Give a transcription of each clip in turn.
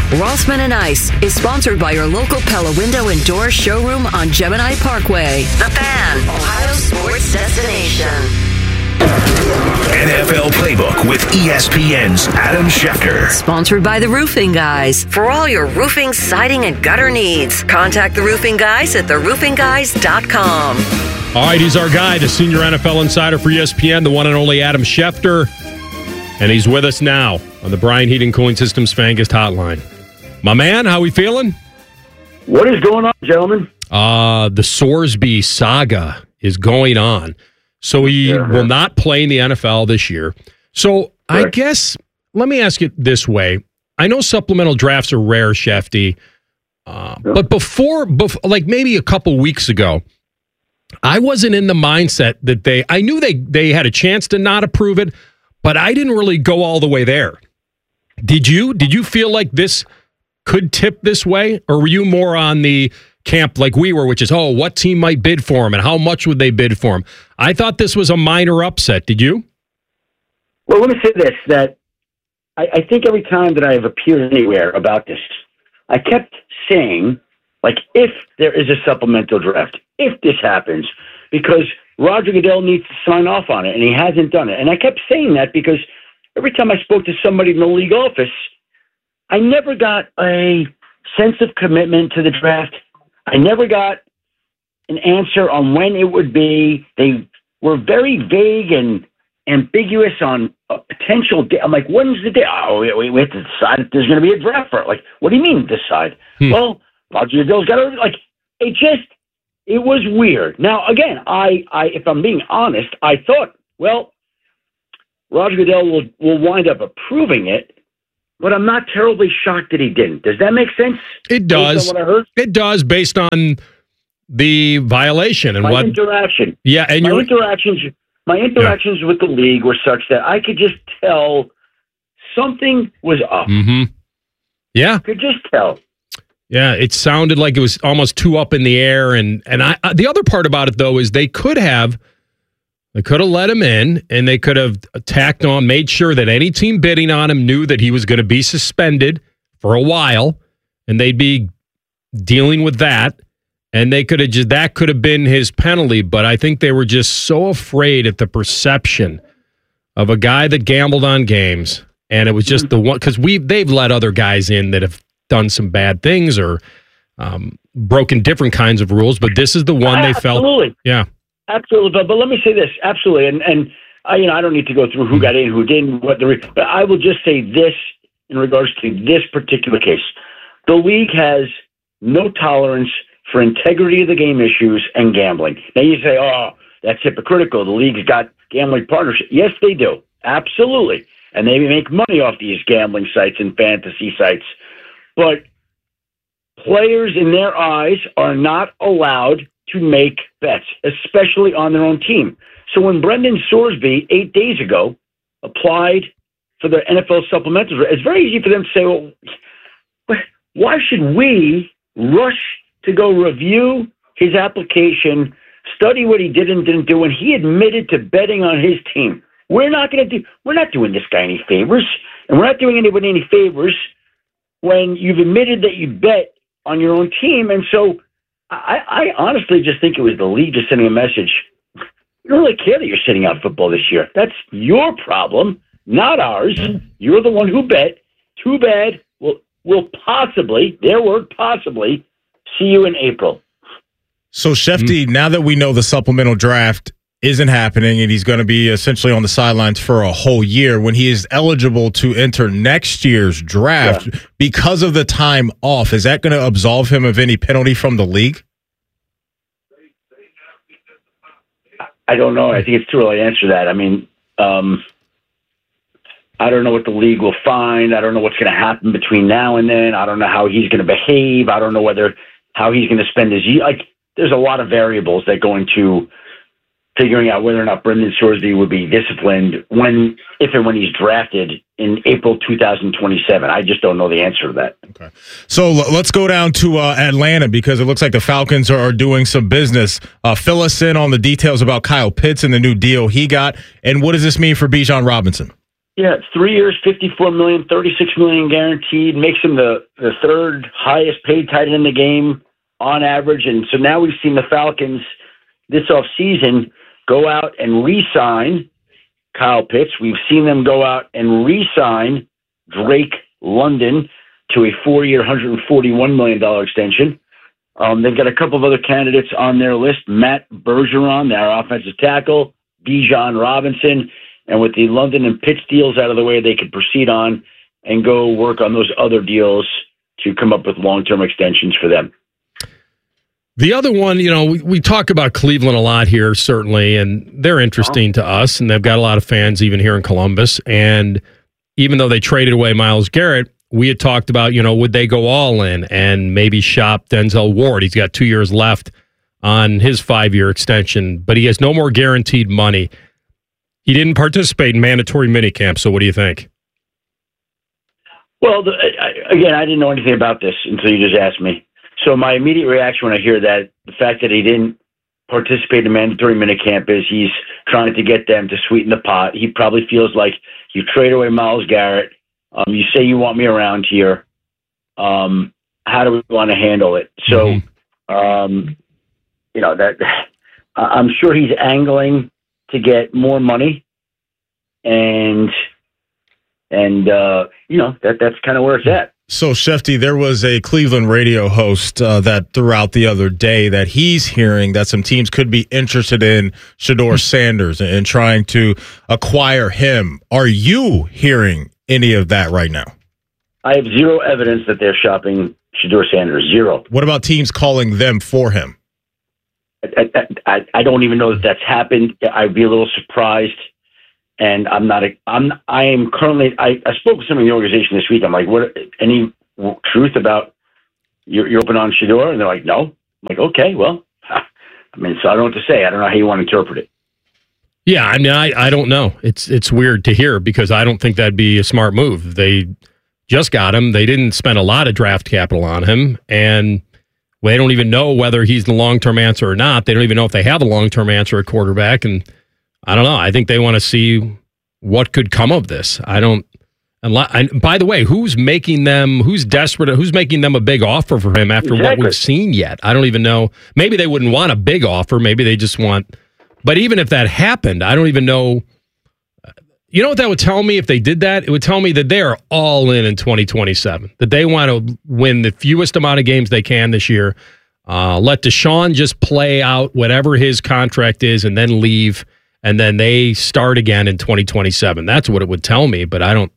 Rossman and Ice is sponsored by your local Pella Window and Door showroom on Gemini Parkway. The Fan, Ohio sports destination. NFL Playbook with ESPN's Adam Schefter. Sponsored by the Roofing Guys. For all your roofing, siding, and gutter needs, contact the Roofing Guys at theroofingguys.com. All right, he's our guy, the senior NFL insider for ESPN, the one and only Adam Schefter. And he's with us now on the Brian Heating Cooling Systems Fangast Hotline. My man, how we feeling? What is going on, gentlemen? The Sorsby saga is going on. So he will not play in the NFL this year. So I guess, let me ask it this way. I know supplemental drafts are rare, Shefty, but before, like maybe a couple weeks ago, I wasn't in the mindset that I knew they had a chance to not approve it, but I didn't really go all the way there. Did you? Did you feel like this could tip this way? Or were you more on the camp like we were, which is, what team might bid for him and how much would they bid for him? I thought this was a minor upset. Did you? Well, let me say this, that I think every time that I have appeared anywhere about this, I kept saying, like, if there is a supplemental draft, if this happens, because Roger Goodell needs to sign off on it, and he hasn't done it. And I kept saying that because every time I spoke to somebody in the league office, I never got a sense of commitment to the draft. I never got an answer on when it would be. They were very vague and ambiguous on a potential day. I'm like, when's the day? Oh, we have to decide if there's going to be a draft for it. Like, what do you mean decide? Well, Roger Goodell's got to, like, it was weird. Now, again, I if I'm being honest, I thought, well, Roger Goodell will wind up approving it, but I'm not terribly shocked that he didn't. Does that make sense? It does. Based on what I heard? It does, based on the violation and my interaction. Yeah, and my interactions with the league were such that I could just tell something was up. Mm-hmm. Yeah, I could just tell. Yeah, it sounded like it was almost too up in the air, and the other part about it though is they could have let him in, and they could have tacked on, made sure that any team bidding on him knew that he was going to be suspended for a while, and they'd be dealing with that, and that could have been his penalty. But I think they were just so afraid at the perception of a guy that gambled on games, and it was just the one, because they've let other guys in that have done some bad things or broken different kinds of rules, but this is the one they felt. Yeah. Absolutely, but let me say this, absolutely, and I don't need to go through who got in, who didn't, but I will just say this in regards to this particular case: the league has no tolerance for integrity of the game issues and gambling. Now you say, that's hypocritical. The league's got gambling partnership. Yes, they do, absolutely, and they make money off these gambling sites and fantasy sites, but players in their eyes are not allowed to make bets, especially on their own team. So when Brendan Sorsby 8 days ago applied for the NFL supplemental, it's very easy for them to say, well, why should we rush to go review his application, study what he did and didn't do, when he admitted to betting on his team? We're not doing this guy any favors, and we're not doing anybody any favors when you've admitted that you bet on your own team. And so I honestly just think it was the league just sending a message. You don't really care that you're sitting out football this year. That's your problem, not ours. You're the one who bet. Too bad. We'll possibly, their word possibly, see you in April. So, Shefty, now that we know the supplemental draft isn't happening and he's going to be essentially on the sidelines for a whole year, when he is eligible to enter next year's draft, because of the time off, is that going to absolve him of any penalty from the league? I don't know. I think it's too early to answer that. I mean, I don't know what the league will find. I don't know what's going to happen between now and then. I don't know how he's going to behave. I don't know how he's going to spend his year. Like, there's a lot of variables that go into figuring out whether or not Brendan Sorsby would be disciplined if and when he's drafted in April 2027. I just don't know the answer to that. Okay. So let's go down to Atlanta, because it looks like the Falcons are doing some business. Fill us in on the details about Kyle Pitts and the new deal he got, and what does this mean for Bijan Robinson? Yeah, 3 years, $54 million, $36 million guaranteed, makes him the third highest paid tight end in the game on average. And so now we've seen the Falcons this offseason go out and re-sign Kyle Pitts. We've seen them go out and re-sign Drake London to a 4-year, $141 million extension. They've got a couple of other candidates on their list. Matt Bergeron, their offensive tackle, Bijan Robinson. And with the London and Pitts deals out of the way, they could proceed on and go work on those other deals to come up with long-term extensions for them. The other one, we talk about Cleveland a lot here, certainly, and they're interesting to us, and they've got a lot of fans even here in Columbus. And even though they traded away Myles Garrett, we had talked about, would they go all in and maybe shop Denzel Ward? He's got 2 years left on his 5-year extension, but he has no more guaranteed money. He didn't participate in mandatory minicamp, so what do you think? Well, again, I didn't know anything about this until you just asked me. So my immediate reaction when I hear that, the fact that he didn't participate in mandatory minicamp is he's trying to get them to sweeten the pot. He probably feels like you trade away Myles Garrett. You say you want me around here. How do we want to handle it? So, that I'm sure he's angling to get more money, and that's kind of where it's at. So, Shefty, there was a Cleveland radio host that threw out the other day that he's hearing that some teams could be interested in Shedeur Sanders and trying to acquire him. Are you hearing any of that right now? I have zero evidence that they're shopping Shedeur Sanders. Zero. What about teams calling them for him? I don't even know that that's happened. I'd be a little surprised. And I spoke with someone in the organization this week. I'm like, what, any truth about you're open on Shedeur? And they're like, no. I'm like, okay, well, so I don't know what to say. I don't know how you want to interpret it. Yeah, I mean, I don't know. It's weird to hear because I don't think that'd be a smart move. They just got him. They didn't spend a lot of draft capital on him, and they don't even know whether he's the long-term answer or not. They don't even know if they have a long-term answer at quarterback, and I don't know. I think they want to see what could come of this. I don't. And by the way, who's making them? Who's desperate? Who's making them a big offer for him after what we've seen yet? I don't even know. Maybe they wouldn't want a big offer. Maybe they just want. But even if that happened, I don't even know. You know what that would tell me if they did that? It would tell me that they are all in 2027. That they want to win the fewest amount of games they can this year. Let Deshaun just play out whatever his contract is, and then leave. And then they start again in 2027. That's what it would tell me, but I don't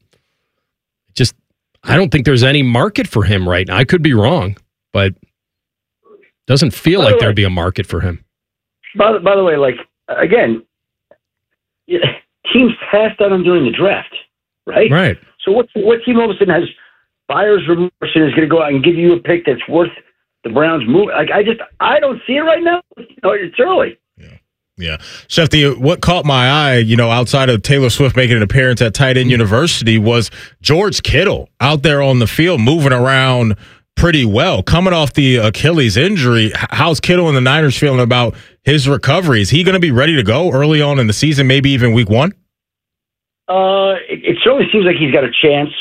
think there's any market for him right now. I could be wrong, but it doesn't feel like there'd be a market for him. By the way, again, teams passed on him during the draft, right? Right. So what team all of a sudden has buyer's remorse and is going to go out and give you a pick that's worth the Browns' move? I don't see it right now. It's early. Yeah. Shefty, what caught my eye, outside of Taylor Swift making an appearance at Tight End University was George Kittle out there on the field moving around pretty well. Coming off the Achilles injury, how's Kittle and the Niners feeling about his recovery? Is he going to be ready to go early on in the season, maybe even week one? It certainly seems like he's got a chance.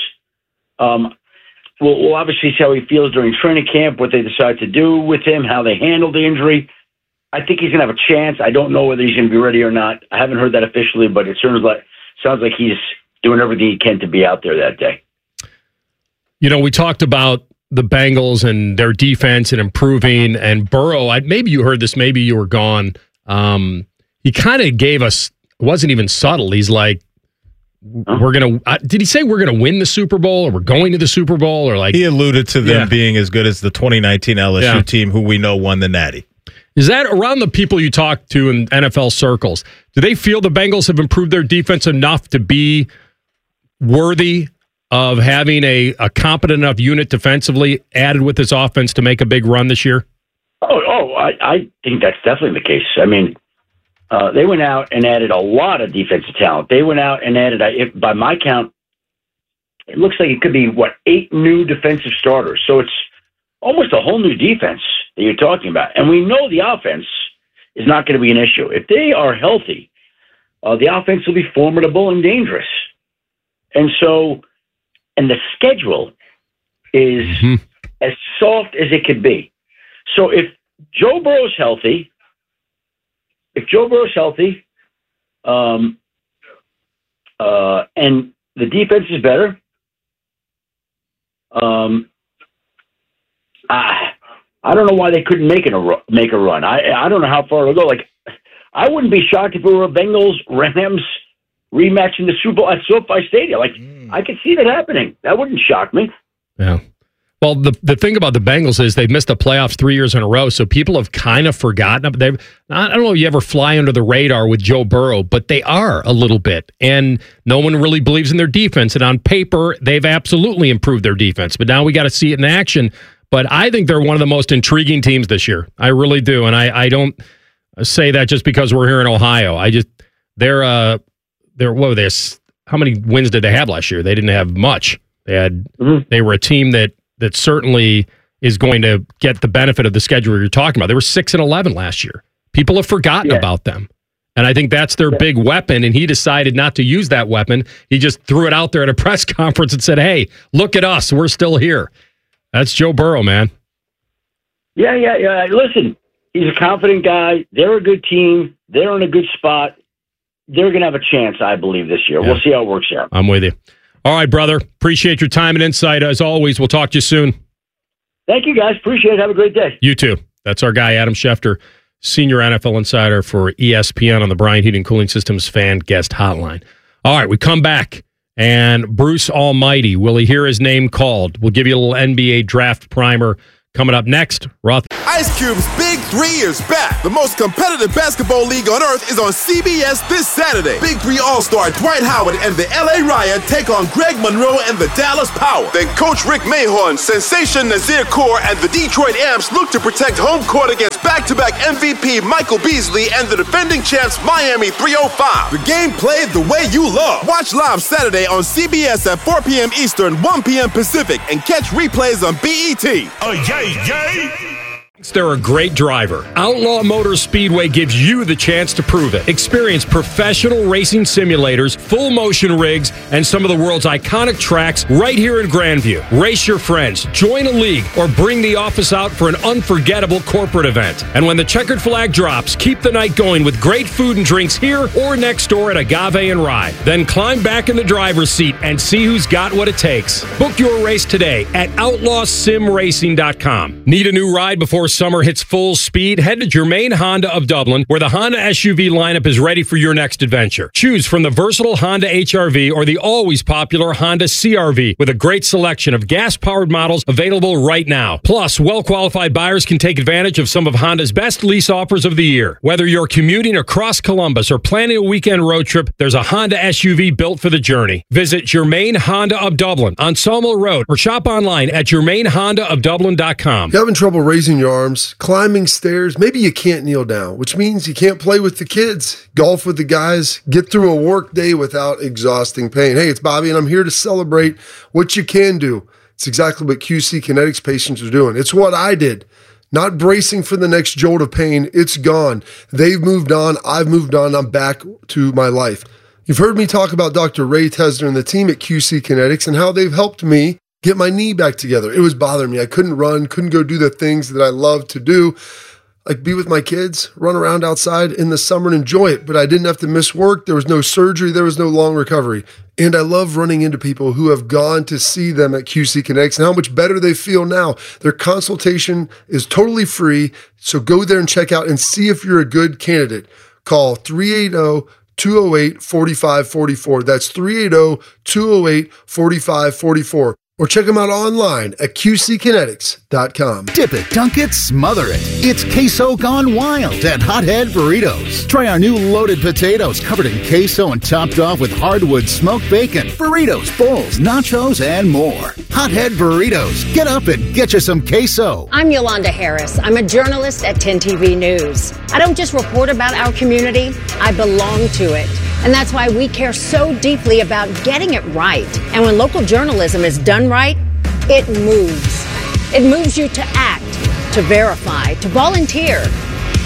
We'll obviously see how he feels during training camp, what they decide to do with him, how they handle the injury. I think he's going to have a chance. I don't know whether he's going to be ready or not. I haven't heard that officially, but it sounds like he's doing everything he can to be out there that day. We talked about the Bengals and their defense and improving, and Burrow. Maybe you heard this. Maybe you were gone. He kind of gave us. It wasn't even subtle. He's like, "We're gonna." Did he say we're gonna win the Super Bowl, or we're going to the Super Bowl, or like? He alluded to them being as good as the 2019 LSU team, who we know won the Natty. Is that around the people you talk to in NFL circles? Do they feel the Bengals have improved their defense enough to be worthy of having a competent enough unit defensively added with this offense to make a big run this year? I think that's definitely the case. I mean, they went out and added a lot of defensive talent. They went out and added, by my count, it looks like it could be, 8 new defensive starters. So it's almost a whole new defense that you're talking about. And we know the offense is not going to be an issue. If they are healthy, the offense will be formidable and dangerous. And the schedule is as soft as it could be. So if Joe Burrow's healthy, and the defense is better, I don't know why they couldn't make a run. I don't know how far it'll go. Like, I wouldn't be shocked if it were a Bengals-Rams rematch in the Super Bowl at SoFi Stadium. Like, I could see that happening. That wouldn't shock me. Yeah. Well, the thing about the Bengals is they've missed the playoffs 3 years in a row, so people have kind of forgotten. I don't know if you ever fly under the radar with Joe Burrow, but they are a little bit, and no one really believes in their defense. And on paper, they've absolutely improved their defense, but now we got to see it in action. But I think they're one of the most intriguing teams this year. I really do, and I don't say that just because we're here in Ohio. They're how many wins did they have last year? They didn't have much. They were a team that certainly is going to get the benefit of the schedule you're talking about. They were 6-11 last year. People have forgotten about them. And I think that's their big weapon, and he decided not to use that weapon. He just threw it out there at a press conference and said, hey, look at us. We're still here. That's Joe Burrow, man. Yeah. Listen, he's a confident guy. They're a good team. They're in a good spot. They're going to have a chance, I believe, this year. Yeah. We'll see how it works out. I'm with you. All right, brother. Appreciate your time and insight. As always, we'll talk to you soon. Thank you, guys. Appreciate it. Have a great day. You too. That's our guy, Adam Schefter, senior NFL insider for ESPN on the Bryant Heating Cooling Systems fan guest hotline. All right, we come back, and Bruce Almighty, will he hear his name called? We'll give you a little NBA draft primer coming up next. Ice Cube's Big 3 is back. The most competitive basketball league on earth is on CBS this Saturday. Big 3 All-Star Dwight Howard and the LA Riot take on Greg Monroe and the Dallas Power. Then Coach Rick Mahorn, Sensation Nazir Kaur, and the Detroit Amps look to protect home court against back-to-back MVP Michael Beasley and the defending champs Miami 305. The game played the way you love. Watch live Saturday on CBS at 4 p.m. Eastern, 1 p.m. Pacific, and catch replays on BET. Oh, yay! They're a great driver. Outlaw Motors Speedway gives you the chance to prove it. Experience professional racing simulators, full motion rigs, and some of the world's iconic tracks right here in Grandview. Race your friends, join a league, or bring the office out for an unforgettable corporate event. And when the checkered flag drops, keep the night going with great food and drinks here or next door at Agave and Rye. Then climb back in the driver's seat and see who's got what it takes. Book your race today at outlawsimracing.com. Need a new ride before summer hits full speed? Head to Germain Honda of Dublin, where the Honda SUV lineup is ready for your next adventure. Choose from the versatile Honda HR-V or the always popular Honda CR-V, with a great selection of gas-powered models available right now. Plus, well-qualified buyers can take advantage of some of Honda's best lease offers of the year. Whether you're commuting across Columbus or planning a weekend road trip, there's a Honda SUV built for the journey. Visit Germain Honda of Dublin on Sawmill Road or shop online at GermainHondaofDublin.com. You having trouble raising your arms, climbing stairs? Maybe you can't kneel down, which means you can't play with the kids, golf with the guys, get through a work day without exhausting pain. Hey, it's Bobby, and I'm here to celebrate what you can do. It's exactly what QC Kinetics patients are doing. It's what I did. Not bracing for the next jolt of pain. It's gone. They've moved on. I've moved on. I'm back to my life. You've heard me talk about Dr. Ray Tesner and the team at QC Kinetics and how they've helped me get my knee back together. It was bothering me. I couldn't run, couldn't go do the things that I love to do, like be with my kids, run around outside in the summer and enjoy it. But I didn't have to miss work. There was no surgery. There was no long recovery. And I love running into people who have gone to see them at QC Kinetics and how much better they feel now. Their consultation is totally free. So go there and check out and see if you're a good candidate. Call 380-208-4544. That's 380-208-4544. Or check them out online at QCkinetics.com. Dip it, dunk it, smother it. It's queso gone wild at Hothead Burritos. Try our new loaded potatoes covered in queso and topped off with hardwood smoked bacon, burritos, bowls, nachos, and more. Hothead Burritos. Get up and get you some queso. I'm Yolanda Harris. I'm a journalist at 10 TV News. I don't just report about our community, I belong to it. And that's why we care so deeply about getting it right. And when local journalism is done right, it moves. It moves you to act, to verify, to volunteer.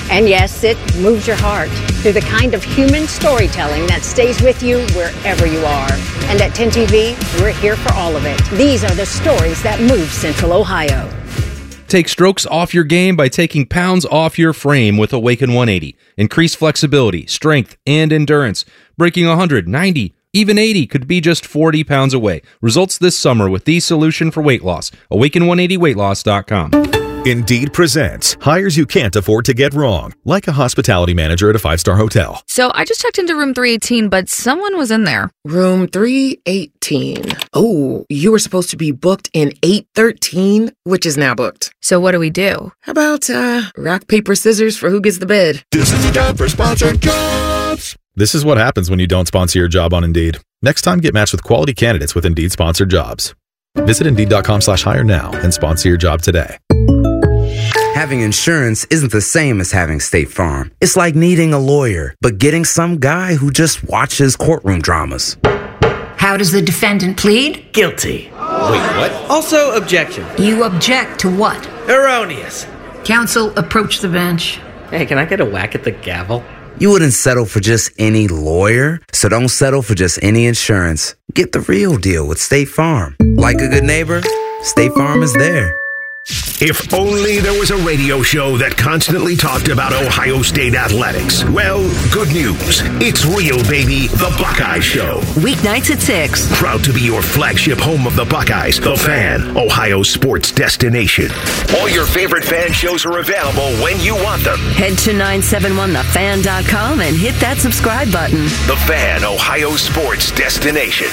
And yes, it moves your heart through the kind of human storytelling that stays with you wherever you are. And at 10 TV, we're here for all of it. These are the stories that move Central Ohio. Take strokes off your game by taking pounds off your frame with Awaken 180. Increase flexibility, strength, and endurance. Breaking 100, 90, even 80 could be just 40 pounds away. Results this summer with the solution for weight loss. Awaken180weightloss.com. Indeed presents hires you can't afford to get wrong, like a hospitality manager at a 5-star hotel. So I just checked into room 318, but someone was in there. Room 318. Oh, you were supposed to be booked in 813, which is now booked. So what do we do? How about rock, paper, scissors for who gets the bid? This is the time for sponsored jobs. This is what happens when you don't sponsor your job on Indeed. Next time, get matched with quality candidates with Indeed sponsored jobs. Visit Indeed.com/hire now and sponsor your job today. Having insurance isn't the same as having State Farm. It's like needing a lawyer, but getting some guy who just watches courtroom dramas. How does the defendant plead? Guilty. Wait, what? Also, objection. You object to what? Erroneous. Counsel, approach the bench. Hey, can I get a whack at the gavel? You wouldn't settle for just any lawyer, so don't settle for just any insurance. Get the real deal with State Farm. Like a good neighbor, State Farm is there. If only there was a radio show that constantly talked about Ohio State athletics. Well, good news. It's real, baby. The Buckeye Show. Weeknights at 6. Proud to be your flagship home of the Buckeyes, The Fan, Ohio sports destination. All your favorite fan shows are available when you want them. Head to 971thefan.com and hit that subscribe button. The Fan, Ohio sports destination.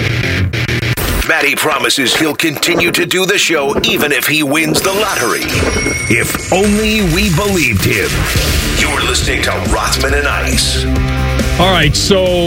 Matty promises he'll continue to do the show even if he wins the lottery. If only we believed him. You're listening to Rothman and Ice. All right, so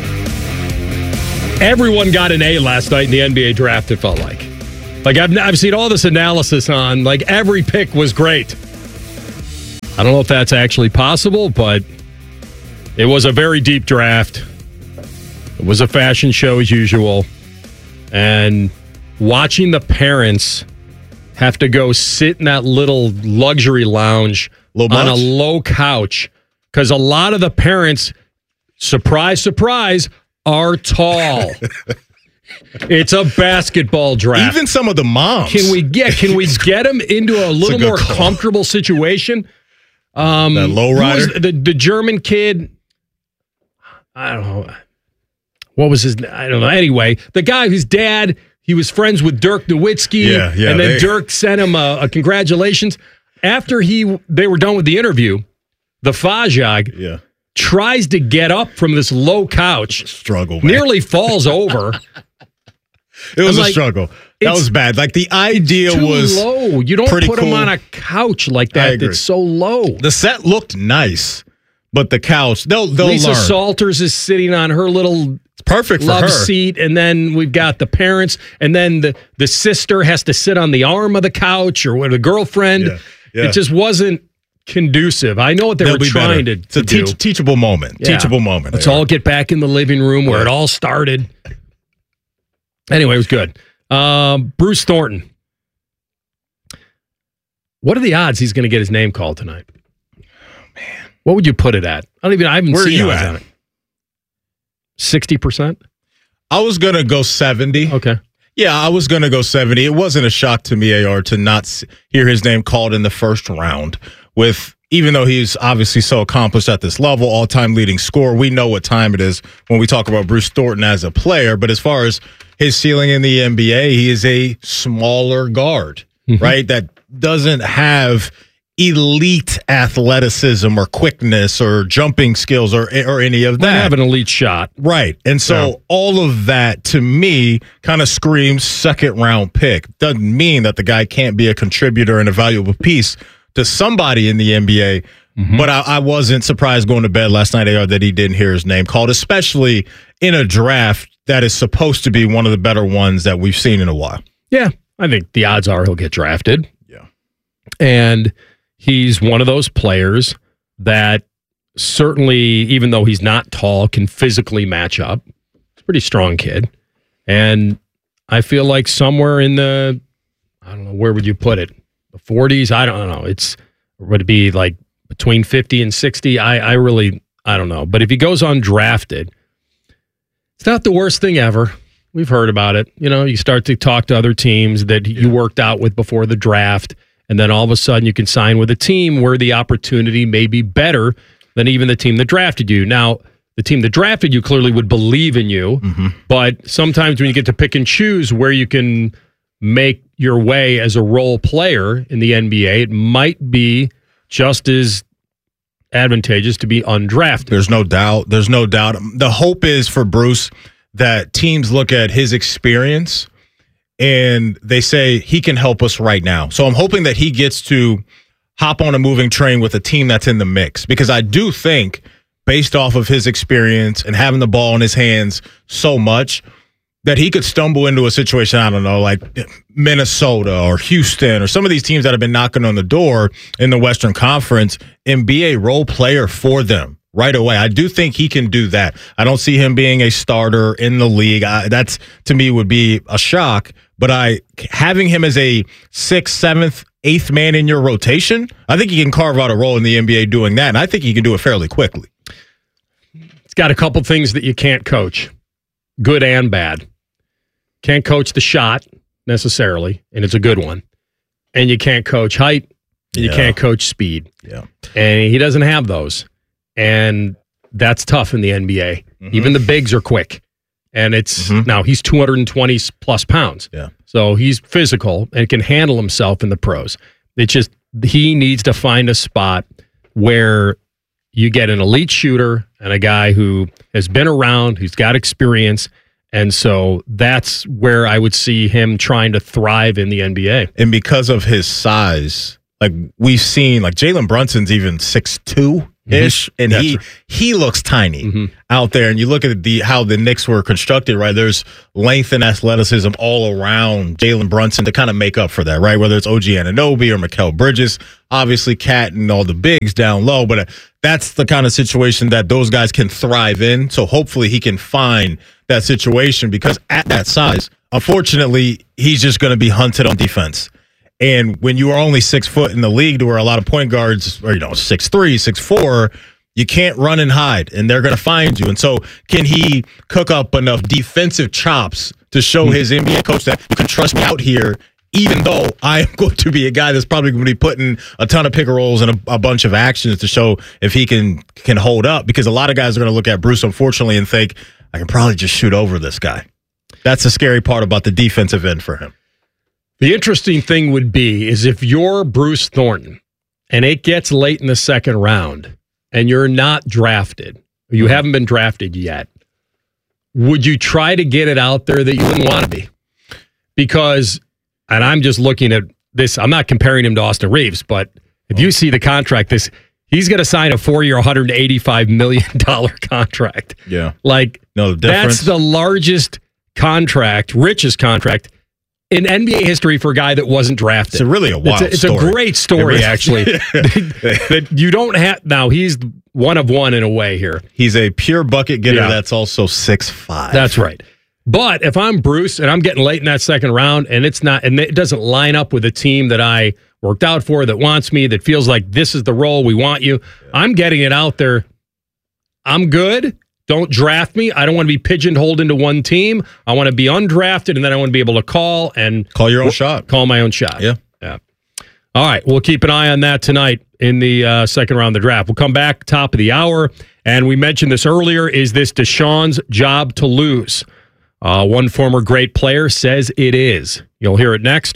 everyone got an A last night in the NBA draft, it felt like. Like, I've seen all this analysis on, like, every pick was great. I don't know if that's actually possible, but it was a very deep draft. It was a fashion show as usual. And watching the parents have to go sit in that little luxury lounge on a low couch, because a lot of the parents, surprise, surprise, are tall. It's a basketball draft. Even some of the moms. Can we get them into a little more comfortable situation? That lowrider? The German kid, I don't know. What was his? I don't know. Anyway, the guy whose dad, he was friends with Dirk Nowitzki, and then Dirk sent him a congratulations. After they were done with the interview, the Fajag tries to get up from this low couch. Struggle, man. Nearly falls over. It was a struggle. That was bad. Like, the idea was low. You don't put him on a couch like that. It's so low. The set looked nice, but the couch, they'll Lisa learn. Salters is sitting on her little perfect love for her seat, and then we've got the parents, and then the sister has to sit on the arm of the couch, or with a girlfriend. Yeah. It just wasn't conducive. I know what they were trying to It's a do. teachable moment. Yeah. Teachable moment. Let's all get back in the living room where it all started. Anyway, it was good. Bruce Thornton. What are the odds he's going to get his name called tonight? Oh, man. What would you put it at? I haven't Where seen are you odds at? on it. 60%? I was going to go 70. Okay. Yeah, I was going to go 70. It wasn't a shock to me, AR, to not hear his name called in the first round. Even though he's obviously so accomplished at this level, all-time leading scorer, we know what time it is when we talk about Bruce Thornton as a player. But as far as his ceiling in the NBA, he is a smaller guard, right? That doesn't have elite athleticism or quickness or jumping skills or any of that. They have an elite shot. Right. And so all of that, to me, kind of screams second-round pick. Doesn't mean that the guy can't be a contributor and a valuable piece to somebody in the NBA. But I wasn't surprised going to bed last night, AR, that he didn't hear his name called, especially in a draft that is supposed to be one of the better ones that we've seen in a while. Yeah, I think the odds are he'll get drafted. Yeah. And he's one of those players that certainly, even though he's not tall, can physically match up. He's a pretty strong kid. And I feel like somewhere in the, I don't know, where would you put it? The 40s? I don't know. Would it be like between 50 and 60. I don't know. But if he goes undrafted, it's not the worst thing ever. We've heard about it. You start to talk to other teams that you worked out with before the draft, and then all of a sudden you can sign with a team where the opportunity may be better than even the team that drafted you. Now, the team that drafted you clearly would believe in you, but sometimes when you get to pick and choose where you can make your way as a role player in the NBA, it might be just as advantageous to be undrafted. There's no doubt. The hope is for Bruce that teams look at his experience and they say he can help us right now. So I'm hoping that he gets to hop on a moving train with a team that's in the mix, because I do think, based off of his experience and having the ball in his hands so much, that he could stumble into a situation, I don't know, like Minnesota or Houston or some of these teams that have been knocking on the door in the Western Conference, and be a role player for them right away. I do think he can do that. I don't see him being a starter in the league. That's, to me, would be a shock. But having him as a 6th, 7th, 8th man in your rotation, I think he can carve out a role in the NBA doing that, and I think he can do it fairly quickly. It's got a couple things that you can't coach, good and bad. Can't coach the shot necessarily, and it's a good one. And you can't coach height, and you can't coach speed. Yeah. And he doesn't have those. And that's tough in the NBA. Even the bigs are quick. And it's now he's 220 plus pounds. Yeah. So he's physical and can handle himself in the pros. It's just he needs to find a spot where you get an elite shooter and a guy who has been around, who's got experience. And so that's where I would see him trying to thrive in the NBA. And because of his size, like we've seen, like Jalen Brunson's even 6'2"-ish, and he looks tiny out there. And you look at how the Knicks were constructed, right? There's length and athleticism all around Jalen Brunson to kind of make up for that, right? Whether it's OG Anunoby or Mikal Bridges, obviously Cat and all the bigs down low, but that's the kind of situation that those guys can thrive in. So hopefully he can find that situation, because at that size, unfortunately, he's just going to be hunted on defense. And when you are only 6 foot in the league, to where a lot of point guards are, 6'3", 6'4", you can't run and hide, and they're going to find you. And so can he cook up enough defensive chops to show his NBA coach that you can trust me out here, even though I am going to be a guy that's probably going to be putting a ton of pick and rolls and a bunch of actions to show if he can hold up? Because a lot of guys are going to look at Bruce, unfortunately, and think, I can probably just shoot over this guy. That's the scary part about the defensive end for him. The interesting thing would be is if you're Bruce Thornton and it gets late in the second round and you're not drafted, or you haven't been drafted yet, would you try to get it out there that you wouldn't want to be? Because, and I'm just looking at this, I'm not comparing him to Austin Reeves, but if you see the contract, he's going to sign a 4-year, $185 million contract. Yeah. That's the largest contract, richest contract in NBA history for a guy that wasn't drafted. It's really a wild story. It's a great story, actually. That you don't have. Now, he's one of one in a way here. He's a pure bucket getter that's also 6'5". That's right. But if I'm Bruce and I'm getting late in that second round and it doesn't line up with a team that I worked out for, that wants me, that feels like this is the role, we want you, I'm getting it out there. I'm good. Don't draft me. I don't want to be pigeonholed into one team. I want to be undrafted, and then I want to be able to call your own shot. Call my own shot. Yeah. All right. We'll keep an eye on that tonight in the second round of the draft. We'll come back top of the hour, and we mentioned this earlier. Is this Deshaun's job to lose? One former great player says it is. You'll hear it next.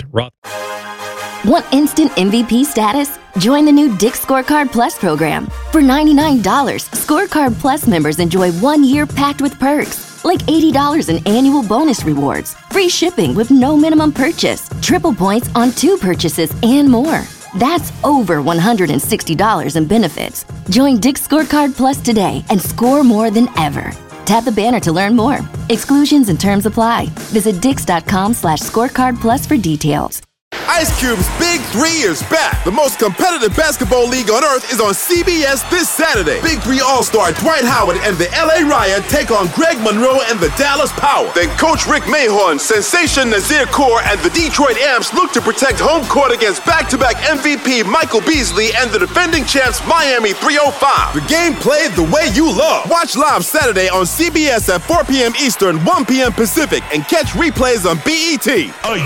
Want instant MVP status? Join the new Dick's Scorecard Plus program. For $99, Scorecard Plus members enjoy 1 year packed with perks, like $80 in annual bonus rewards, free shipping with no minimum purchase, triple points on 2 purchases, and more. That's over $160 in benefits. Join Dick's Scorecard Plus today and score more than ever. Tap the banner to learn more. Exclusions and terms apply. Visit Dix.com/scorecard plus for details. Ice Cube's Big 3 is back. The most competitive basketball league on earth is on CBS this Saturday. Big 3 All-Star Dwight Howard and the LA Riot take on Greg Monroe and the Dallas Power. Then Coach Rick Mahorn, Sensation Nazir Kaur, and the Detroit Amps look to protect home court against back-to-back MVP Michael Beasley and the defending champs Miami 305. The game played the way you love. Watch live Saturday on CBS at 4 p.m. Eastern, 1 p.m. Pacific, and catch replays on BET. Oh,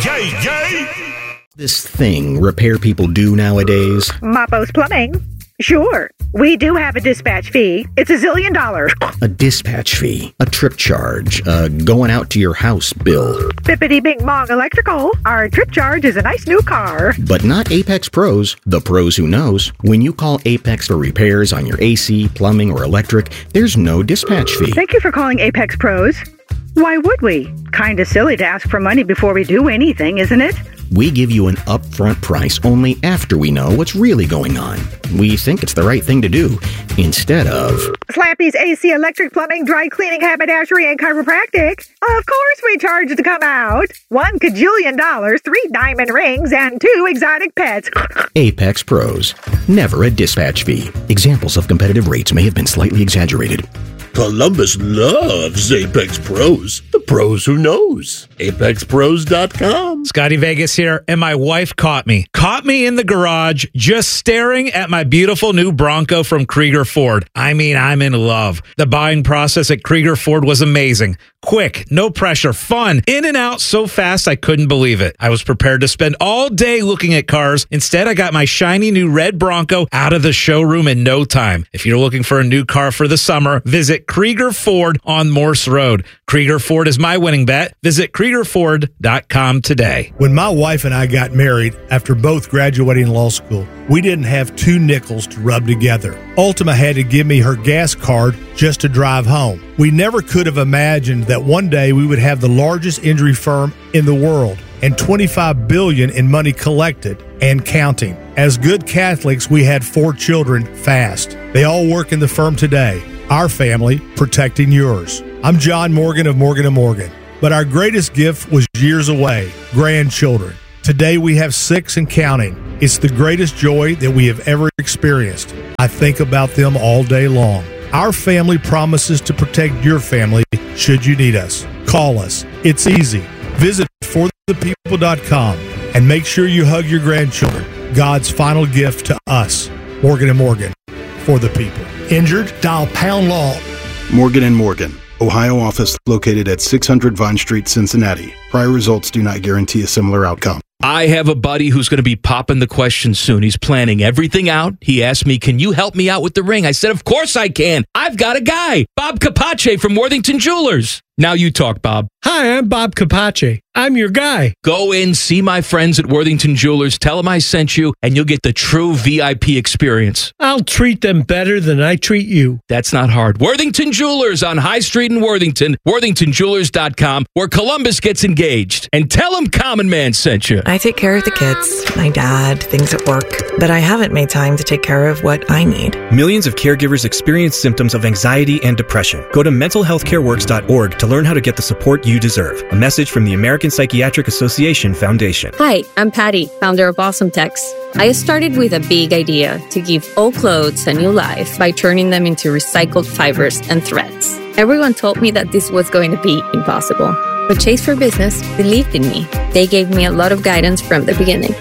yay! This thing repair people do nowadays. Mapo's Plumbing. Sure, we do have a dispatch fee. It's $1 zillion. A dispatch fee, a trip charge, going out to your house bill. Bippity Bing Bong Electrical. Our trip charge is a nice new car. But not Apex Pros, the pros who knows. When you call Apex for repairs on your AC, plumbing, or electric, there's no dispatch fee. Thank you for calling Apex Pros. Why would we? Kinda silly to ask for money before we do anything, isn't it? We give you an upfront price only after we know what's really going on. We think it's the right thing to do, instead of... Slappy's AC, electric, plumbing, dry cleaning, haberdashery, and chiropractic. Of course we charge to come out. $1 kajillion, 3 diamond rings, and 2 exotic pets. Apex Pros. Never a dispatch fee. Examples of competitive rates may have been slightly exaggerated. Columbus loves Apex Pros. The pros who knows. ApexPros.com. Scotty Vegas here, and my wife caught me in the garage just staring at my beautiful new Bronco from Krieger Ford. I mean, I'm in love. The buying process at Krieger Ford was amazing. Quick, no pressure, fun, in and out so fast I couldn't believe it. I was prepared to spend all day looking at cars. Instead, I got my shiny new red Bronco out of the showroom in no time. If you're looking for a new car for the summer, visit Krieger Ford on Morse Road. Krieger Ford is my winning bet. Visit KriegerFord.com today. When my wife and I got married after both graduating law school, we didn't have 2 nickels to rub together. Ultima had to give me her gas card just to drive home. We never could have imagined that one day we would have the largest injury firm in the world and $25 billion in money collected and counting. As good Catholics, we had 4 children fast. They all work in the firm today. Our family protecting yours. I'm John Morgan of Morgan & Morgan, but our greatest gift was years away, grandchildren. Today we have 6 and counting. It's the greatest joy that we have ever experienced. I think about them all day long. Our family promises to protect your family should you need us. Call us. It's easy. Visit forthepeople.com and make sure you hug your grandchildren. God's final gift to us. Morgan & Morgan. For the people. Injured? Dial #law. Morgan & Morgan. Ohio office located at 600 Vine Street, Cincinnati. Prior results do not guarantee a similar outcome. I have a buddy who's going to be popping the question soon. He's planning everything out. He asked me, can you help me out with the ring? I said, of course I can. I've got a guy, Bob Capace from Worthington Jewelers. Now you talk, Bob. Hi, I'm Bob Capace. I'm your guy. Go in, see my friends at Worthington Jewelers, tell them I sent you, and you'll get the true VIP experience. I'll treat them better than I treat you. That's not hard. Worthington Jewelers on High Street in Worthington, worthingtonjewelers.com, where Columbus gets engaged. And tell them Common Man sent you. I take care of the kids, my dad, things at work, but I haven't made time to take care of what I need. Millions of caregivers experience symptoms of anxiety and depression. Go to mentalhealthcareworks.org to learn how to get the support you deserve. A message from the American Psychiatric Association Foundation. Hi, I'm Patty, founder of Awesome Tex. I started with a big idea to give old clothes a new life by turning them into recycled fibers and threads. Everyone told me that this was going to be impossible, but Chase for Business believed in me. They gave me a lot of guidance from the beginning.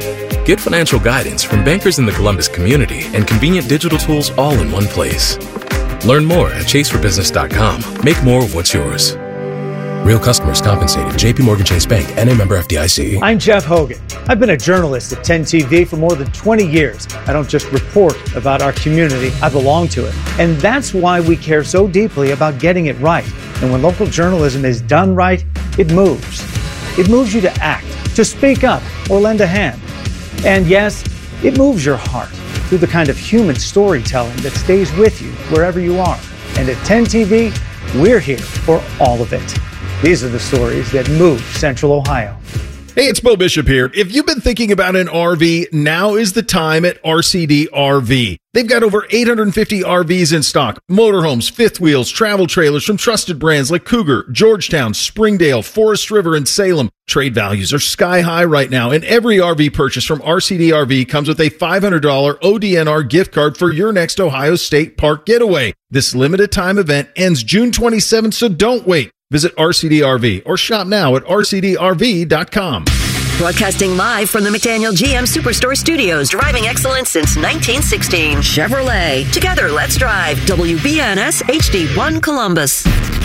Get financial guidance from bankers in the Columbus community and convenient digital tools all in one place. Learn more at chaseforbusiness.com. Make more of what's yours. Real customers compensated. JP Morgan Chase Bank, N.A. member FDIC. I'm Jeff Hogan. I've been a journalist at 10 TV for more than 20 years. I don't just report about our community, I belong to it. And that's why we care so deeply about getting it right. And when local journalism is done right, it moves. It moves you to act, to speak up, or lend a hand. And yes, it moves your heart through the kind of human storytelling that stays with you wherever you are. And at 10 TV, we're here for all of it. These are the stories that move Central Ohio. Hey, it's Bo Bishop here. If you've been thinking about an RV, now is the time at RCD RV. They've got over 850 RVs in stock, motorhomes, fifth wheels, travel trailers from trusted brands like Cougar, Georgetown, Springdale, Forest River, and Salem. Trade values are sky high right now, and every RV purchase from RCD RV comes with a $500 ODNR gift card for your next Ohio State Park getaway. This limited time event ends June 27th, so don't wait. Visit RCD RV or shop now at rcdrv.com. Broadcasting live from the McDaniel GM Superstore Studios, driving excellence since 1916. Chevrolet. Together, let's drive. WBNS HD1 Columbus.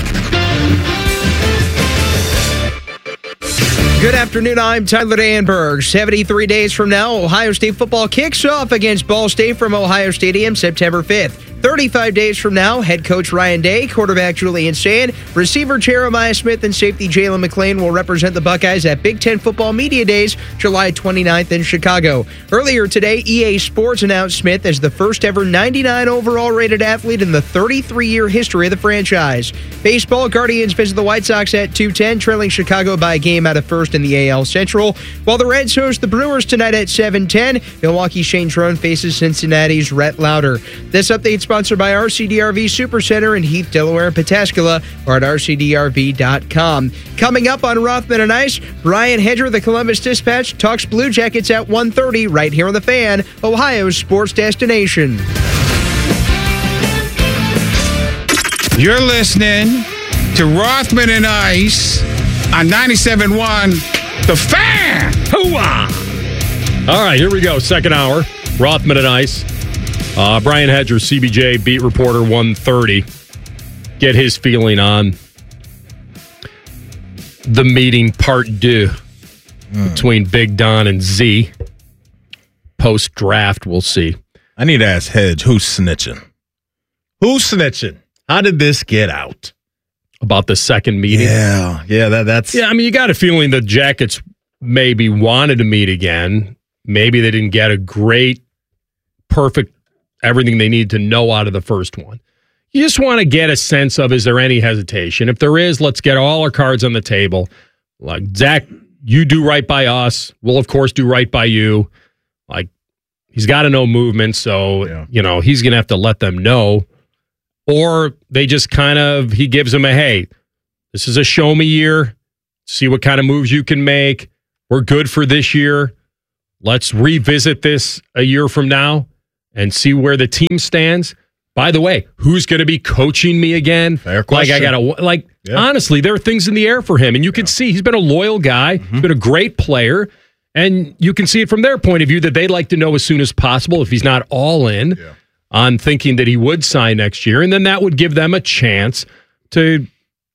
Good afternoon. I'm Tyler Danberg. 73 days from now, Ohio State football kicks off against Ball State from Ohio Stadium September 5th. 35 days from now, head coach Ryan Day, quarterback Julian Sand, receiver Jeremiah Smith, and safety Jalen McClain will represent the Buckeyes at Big Ten Football Media Days, July 29th in Chicago. Earlier today, EA Sports announced Smith as the first ever 99 overall rated athlete in the 33-year history of the franchise. Baseball, Guardians visit the White Sox at 2:10, trailing Chicago by a game out of first in the AL Central, while the Reds host the Brewers tonight at 7:10. Milwaukee's Shane Trone faces Cincinnati's Rhett Lauder. This update sponsored by RCDRV Supercenter in Heath, Delaware, and Pataskala, or at rcdrv.com. Coming up on Rothman and Ice, Brian Hedger, the Columbus Dispatch, talks Blue Jackets at 1:30 right here on The Fan, Ohio's sports destination. You're listening to Rothman and Ice on 97.1 The Fan. Hooah! All right, here we go. Second hour. Rothman and Ice. Brian Hedger, CBJ beat reporter 130. Get his feeling on the meeting part two between Big Don and Z. Post draft, we'll see. I need to ask Hedge, who's snitching? Who's snitching? How did this get out? About the second meeting? Yeah, that's... Yeah, I mean, you got a feeling the Jackets maybe wanted to meet again. Maybe they didn't get a great, perfect, everything they need to know out of the first one. You just want to get a sense of, is there any hesitation? If there is, let's get all our cards on the table. Like, Zach, you do right by us. We'll, of course, do right by you. Like, he's got to know movement, so, he's going to have to let them know. Or they just he gives them a, hey, this is a show me year. See what kind of moves you can make. We're good for this year. Let's revisit this a year from now and see where the team stands. By the way, who's going to be coaching me again? Fair question. Honestly, there are things in the air for him. And you can see he's been a loyal guy. Mm-hmm. He's been a great player. And you can see it from their point of view that they'd like to know as soon as possible if he's not all in on thinking that he would sign next year. And then that would give them a chance to,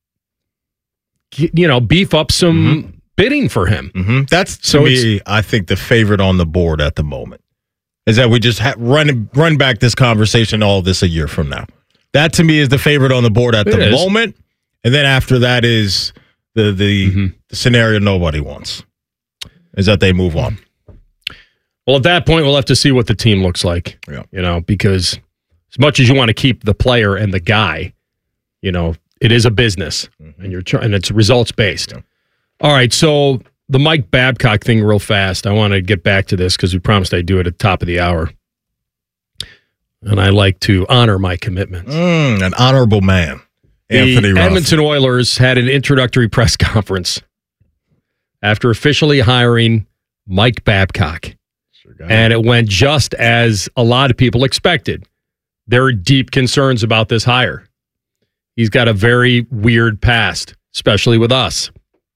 beef up some bidding for him. Mm-hmm. That's, to me, I think the favorite on the board at the moment. Is that we just run back this conversation, all this a year from now. That, to me, is the favorite on the board at the moment. And then after that is the scenario nobody wants, is that they move on. Well, at that point, we'll have to see what the team looks like, because as much as you want to keep the player and the guy, it is a business, and it's results-based. Yeah. All right, so the Mike Babcock thing real fast. I want to get back to this because we promised I'd do it at the top of the hour. And I like to honor my commitments. An honorable man. Anthony The Edmonton Oilers had an introductory press conference after officially hiring Mike Babcock. And it went just as a lot of people expected. There are deep concerns about this hire. He's got a very weird past, especially with us.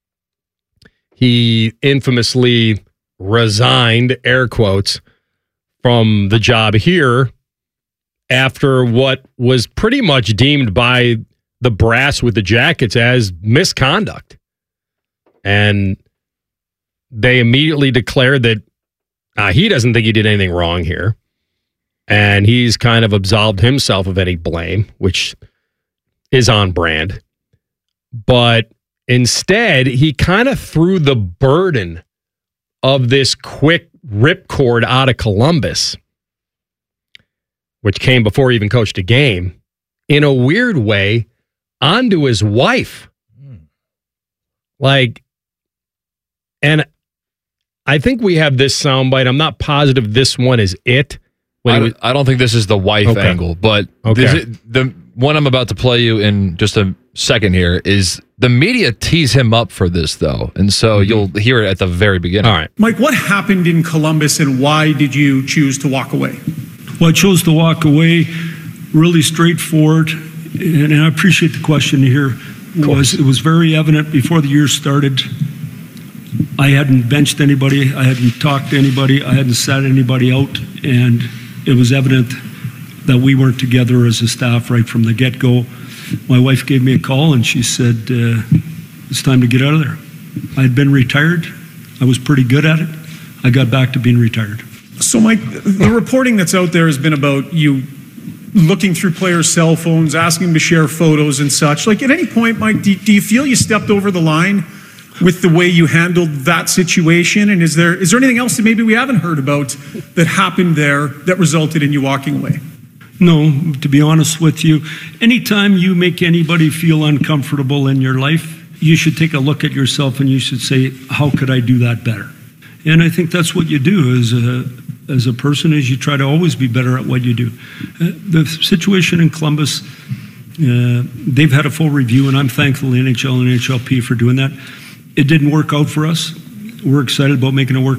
He infamously resigned, air quotes, from the job here after what was pretty much deemed by the brass with the Jackets as misconduct. And they immediately declared that he doesn't think he did anything wrong here. And he's kind of absolved himself of any blame, which is on brand. But instead, he kind of threw the burden of this quick ripcord out of Columbus, which came before he even coached a game, in a weird way, onto his wife. And I think we have this soundbite. I'm not positive this one is it. I don't think this is the wife angle, but the one I'm about to play you in just a second here is the media tease him up for this, though. And so you'll hear it at the very beginning. All right. Mike, what happened in Columbus and why did you choose to walk away? Well, I chose to walk away really straightforward, and I appreciate the question here. It was very evident before the year started. I hadn't benched anybody. I hadn't talked to anybody. I hadn't sat anybody out, and it was evident that we weren't together as a staff right from the get-go. My wife gave me a call, and she said, it's time to get out of there. I had been retired. I was pretty good at it. I got back to being retired. So, Mike, the reporting that's out there has been about you looking through players' cell phones, asking them to share photos and such. Like, at any point, Mike, do you feel you stepped over the line with the way you handled that situation? And is there anything else that maybe we haven't heard about that happened there that resulted in you walking away? No, to be honest with you, anytime you make anybody feel uncomfortable in your life, you should take a look at yourself and you should say, how could I do that better? And I think that's what you do as a person, is you try to always be better at what you do. The situation in Columbus, they've had a full review, and I'm thankful to NHL and NHLP for doing that. It didn't work out for us. We're excited about making it work.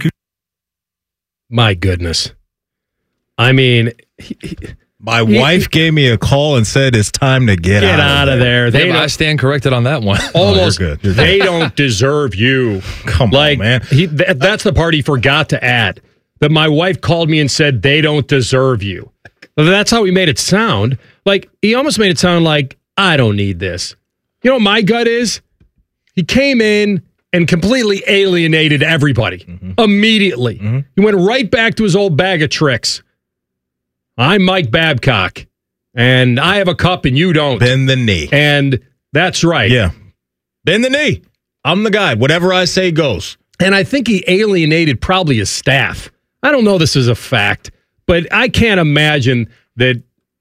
My goodness. I mean, my wife gave me a call and said it's time to get out of there. I stand corrected on that one. Almost. You're good. They don't deserve you. Come on, man. That's the part he forgot to add. That my wife called me and said they don't deserve you. That's how he made it sound. Like, he almost made it sound like, I don't need this. You know what my gut is? He came in and completely alienated everybody immediately. He went right back to his old bag of tricks. I'm Mike Babcock, and I have a cup and you don't. Bend the knee. And that's right. Yeah. Bend the knee. I'm the guy. Whatever I say goes. And I think he alienated probably his staff. I don't know this is a fact, but I can't imagine that,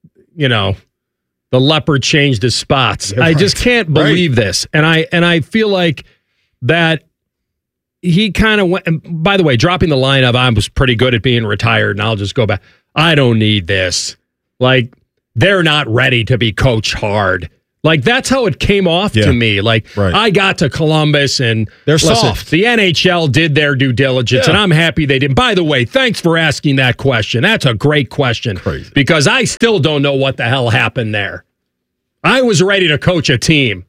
the leopard changed his spots. Yeah, I just can't believe this. And I feel like that he kind of went, and by the way, dropping the line of I was pretty good at being retired, and I'll just go back. I don't need this. Like, they're not ready to be coached hard. Like, that's how it came off to me. Like, I got to Columbus and they're soft. The NHL did their due diligence, and I'm happy they did. By the way, thanks for asking that question. That's a great question. Crazy. Because I still don't know what the hell happened there. I was ready to coach a team.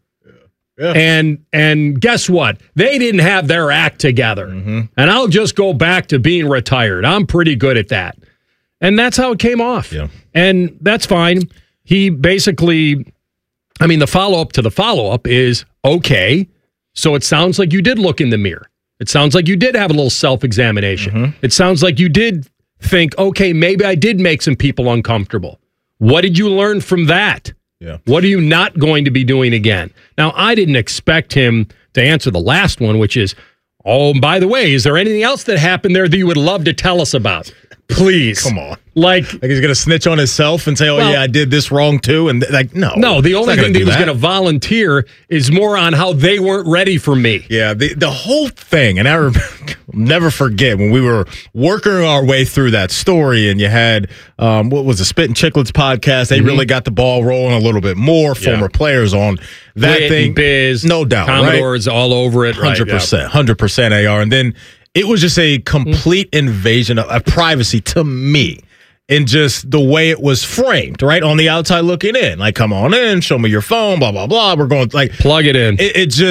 Yeah. And guess what? They didn't have their act together. And I'll just go back to being retired. I'm pretty good at that. And that's how it came off. Yeah. And that's fine. He basically, the follow-up to the follow-up is, okay, so it sounds like you did look in the mirror. It sounds like you did have a little self-examination. It sounds like you did think, okay, maybe I did make some people uncomfortable. What did you learn from that? Yeah. What are you not going to be doing again? Now, I didn't expect him to answer the last one, which is, oh, by the way, is there anything else that happened there that you would love to tell us about? Please. Come on. Like he's going to snitch on himself and say, I did this wrong too. And no. No, the only thing that he was going to volunteer is more on how they weren't ready for me. Yeah, the whole thing. And I'll never forget when we were working our way through that story and you had, what was the Spit and Chicklets podcast? They really got the ball rolling a little bit more. Former players on that Wit thing. And Biz, no doubt. Commodores all over it. 100%. 100% AR. And then it was just a complete invasion of privacy to me. And just the way it was framed, right? On the outside looking in. Like, come on in, show me your phone, blah, blah, blah. We're going, like... Plug it in.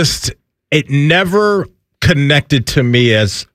It never connected to me as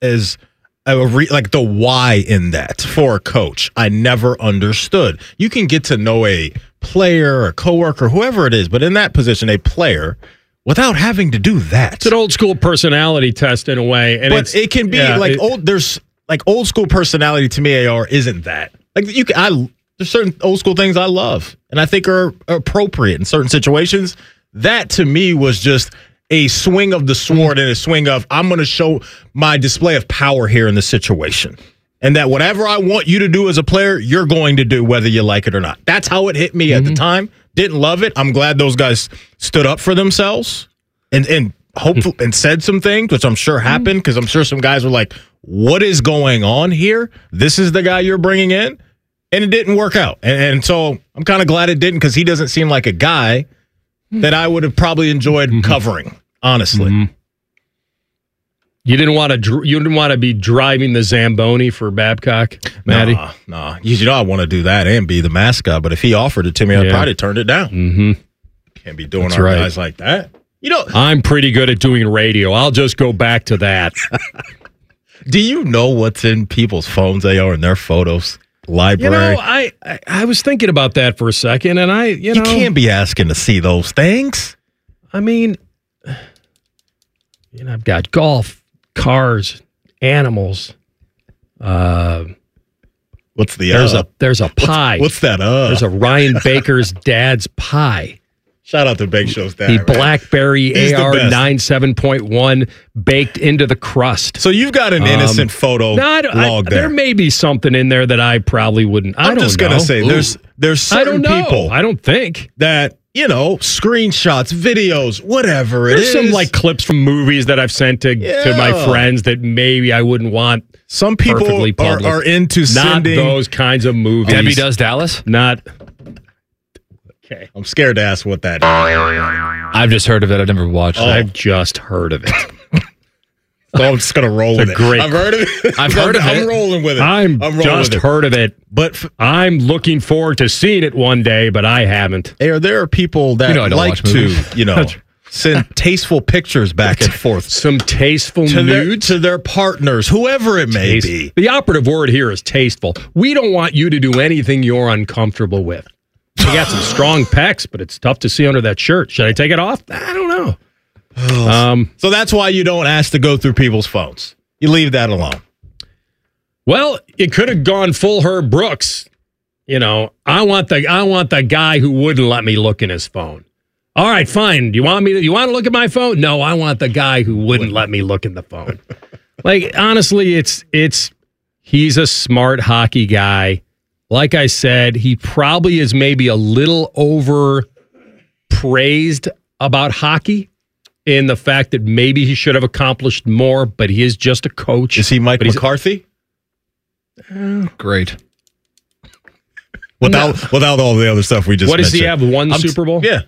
like the why in that for a coach. I never understood. You can get to know a player, a coworker, whoever it is, but in that position, a player... without having to do that. It's an old school personality test in a way. And but it can be there's old school personality to me, AR, isn't that. Like there's certain old school things I love and I think are appropriate in certain situations. That to me was just a swing of the sword and a swing of, I'm going to show my display of power here in the situation. And that whatever I want you to do as a player, you're going to do whether you like it or not. That's how it hit me at the time. Didn't love it. I'm glad those guys stood up for themselves. And hopefully and said some things, which I'm sure happened, because I'm sure some guys were like, what is going on here? This is the guy you're bringing in? And it didn't work out. And so I'm kind of glad it didn't, because he doesn't seem like a guy that I would have probably enjoyed covering, honestly. Mm-hmm. You didn't want to be driving the Zamboni for Babcock, Matty? No. You know I want to do that and be the mascot, but if he offered it to me, I'd probably turned it down. Mm-hmm. Can't be doing our guys like that. You know, I'm pretty good at doing radio. I'll just go back to that. Do you know what's in people's phones they are in their photos library? You know, I was thinking about that for a second, and you can't be asking to see those things. I mean, I've got golf, cars, animals. What's the there's a pie. What's that? There's a Ryan Baker's dad's pie. Shout out to Bake Show's dad. The BlackBerry AR97.1 baked into the crust. So you've got an innocent photo log there. There may be something in there that I probably wouldn't. I'm just going to say there's certain people. I don't think that, screenshots, videos, whatever There's some like clips from movies that I've sent to my friends that maybe I wouldn't want. Some people are into sending. Not those kinds of movies. Debbie Does Dallas? Not. Okay. I'm scared to ask what that is. I've just heard of it. I've never watched it. I've just heard of it. So I'm just going to roll with it. I've heard of it. I've heard of it. I'm rolling with it. I'm just heard of it. But I'm looking forward to seeing it one day, but I haven't. There are people that like to, send tasteful pictures back and forth. Some tasteful nudes to their partners, whoever it may be. The operative word here is tasteful. We don't want you to do anything you're uncomfortable with. You got some strong pecs, but it's tough to see under that shirt. Should I take it off? I don't know. So that's why you don't ask to go through people's phones. You leave that alone. Well, it could have gone full Herb Brooks. I want the guy who wouldn't let me look in his phone. All right, fine. You want to look at my phone? No, I want the guy who wouldn't let me look in the phone. Like, honestly, he's a smart hockey guy. Like I said, he probably is maybe a little overpraised about hockey in the fact that maybe he should have accomplished more, but he is just a coach. Is he Mike McCarthy? Great. Without all the other stuff we just mentioned. What does he have? One Super Bowl? Yeah.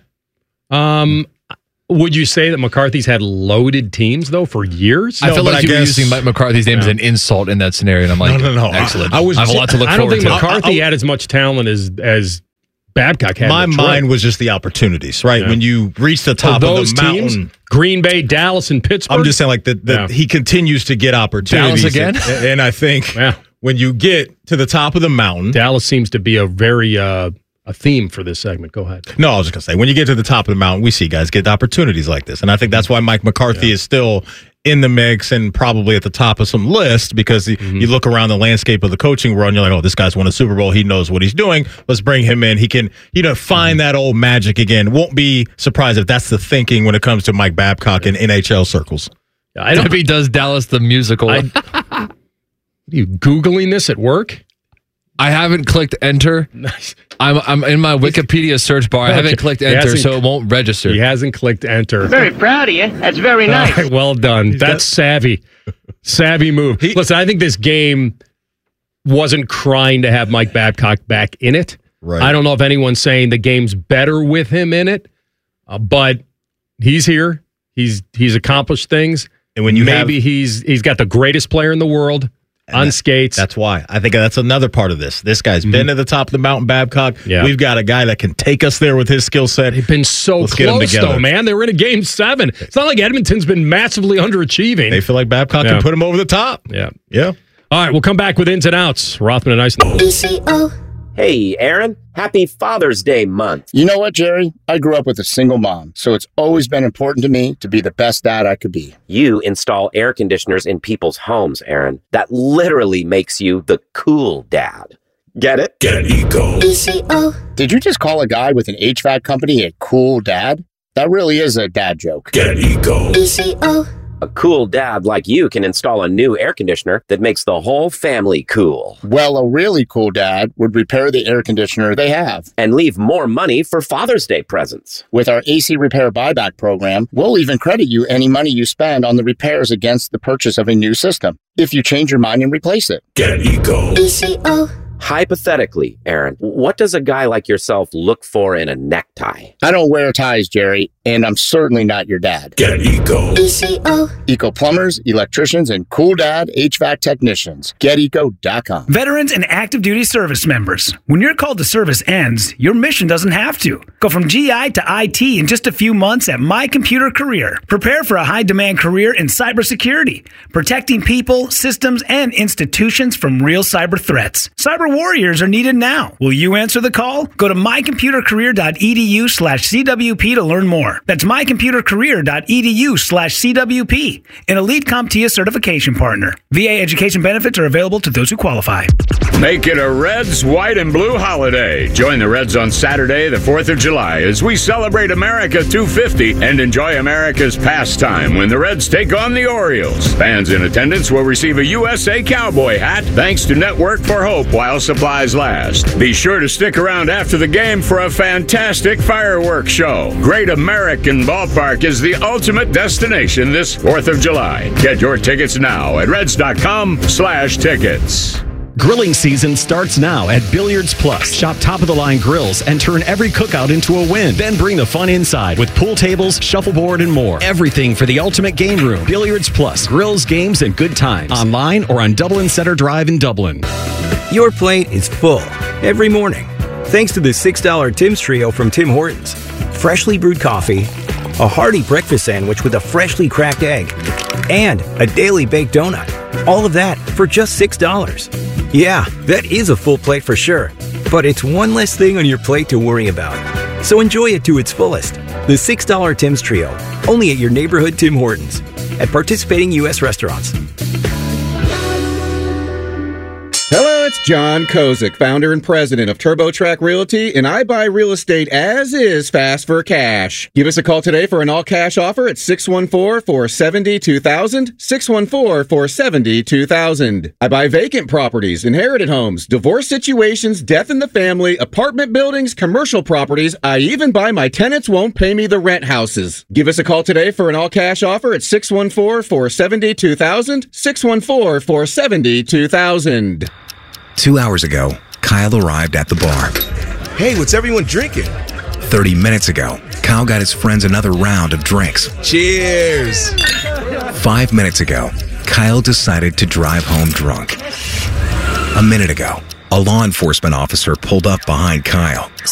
Would you say that McCarthy's had loaded teams, though, for years? I feel like you were using Mike McCarthy's name as an insult in that scenario, and I'm like, no. Excellent. I have a lot to look forward to. I don't think McCarthy had as much talent as Babcock had. My mind was just the opportunities, right? Yeah. When you reach the top of the mountain. Teams, Green Bay, Dallas, and Pittsburgh. I'm just saying, like, that he continues to get opportunities. Dallas again? And I think when you get to the top of the mountain. Dallas seems to be a very... a theme for this segment. Go ahead. No, I was just going to say, when you get to the top of the mountain, we see guys get opportunities like this. And I think that's why Mike McCarthy is still in the mix and probably at the top of some list, because you look around the landscape of the coaching world and you're like, oh, this guy's won a Super Bowl. He knows what he's doing. Let's bring him in. He can, find that old magic again. Won't be surprised if that's the thinking when it comes to Mike Babcock in NHL circles. Debbie Does Dallas the musical. Are you Googling this at work? I haven't clicked enter. Nice. I'm in my Wikipedia search bar. I haven't clicked enter, so it won't register. He hasn't clicked enter. Very proud of you. That's very nice. Right, well done. That's savvy. Savvy move. Listen, I think this game wasn't crying to have Mike Babcock back in it. Right. I don't know if anyone's saying the game's better with him in it, but he's here. He's accomplished things. And when he's got the greatest player in the world. On skates. That's why. I think that's another part of this. This guy's been to the top of the mountain, Babcock. Yeah. We've got a guy that can take us there with his skill set. They've been so close, though, man. They were in a Game 7. It's not like Edmonton's been massively underachieving. They feel like Babcock can put him over the top. Yeah. Yeah. All right, we'll come back with ins and outs. Rothman and Ice. Hey, Aaron. Happy Father's Day month. You know what, Jerry? I grew up with a single mom, so it's always been important to me to be the best dad I could be. You install air conditioners in people's homes, Aaron. That literally makes you the cool dad. Get it? Get Eco. Did you just call a guy with an HVAC company a cool dad? That really is a dad joke. Get Eco. A cool dad like you can install a new air conditioner that makes the whole family cool. Well, a really cool dad would repair the air conditioner they have. And leave more money for Father's Day presents. With our AC Repair Buyback program, we'll even credit you any money you spend on the repairs against the purchase of a new system, if you change your mind and replace it. Get Eco. ECO. Hypothetically, Aaron, what does a guy like yourself look for in a necktie? I don't wear ties, Jerry, and I'm certainly not your dad. Get Eco. ECO. Eco plumbers, electricians, and cool dad HVAC technicians. GetEco.com. Veterans and active duty service members. When your call to service ends, your mission doesn't have to. Go from GI to IT in just a few months at My Computer Career. Prepare for a high-demand career in cybersecurity, protecting people, systems, and institutions from real cyber threats. Cyber warriors are needed now. Will you answer the call? Go to mycomputercareer.edu/CWP to learn more. That's mycomputercareer.edu/CWP, an Elite CompTIA certification partner. VA education benefits are available to those who qualify. Make it a Reds, white, and blue holiday. Join the Reds on Saturday, the 4th of July, as we celebrate America 250 and enjoy America's pastime when the Reds take on the Orioles. Fans in attendance will receive a USA Cowboy hat thanks to Network for Hope while supplies last. Be sure to stick around after the game for a fantastic fireworks show. Great American Ballpark is the ultimate destination this 4th of July. Get your tickets now at reds.com/tickets. Grilling season starts now at Billiards Plus. Shop top-of-the-line grills and turn every cookout into a win. Then bring the fun inside with pool tables, shuffleboard, and more. Everything for the ultimate game room. Billiards Plus. Grills, games, and good times. Online or on Dublin Center Drive in Dublin. Your plate is full every morning, thanks to the $6 Tim's Trio from Tim Hortons. Freshly brewed coffee, a hearty breakfast sandwich with a freshly cracked egg, and a daily baked donut. All of that for just $6. Yeah, that is a full plate for sure, but it's one less thing on your plate to worry about. So enjoy it to its fullest. The $6 Tim's Trio, only at your neighborhood Tim Hortons, at participating U.S. restaurants. Hello, it's John Kozik, founder and president of TurboTrack Realty, and I buy real estate as is, fast for cash. Give us a call today for an all-cash offer at 614-470-2000, 614-470-2000. I buy vacant properties, inherited homes, divorce situations, death in the family, apartment buildings, commercial properties. I even buy my tenants won't pay me the rent houses. Give us a call today for an all-cash offer at 614-470-2000, 614-470-2000. 2 hours ago, Kyle arrived at the bar. Hey, what's everyone drinking? 30 minutes ago, Kyle got his friends another round of drinks. Cheers! 5 minutes ago, Kyle decided to drive home drunk. A minute ago, a law enforcement officer pulled up behind Kyle.